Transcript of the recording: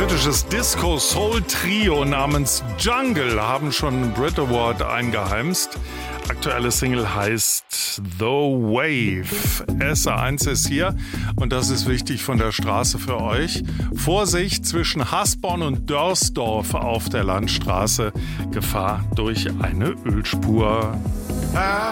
britisches Disco-Soul-Trio namens Jungle haben schon einen Brit Award eingeheimst. Aktuelle Single heißt The Wave. SR1 ist hier und das ist wichtig von der Straße für euch. Vorsicht zwischen Hasborn und Dörsdorf auf der Landstraße. Gefahr durch eine Ölspur.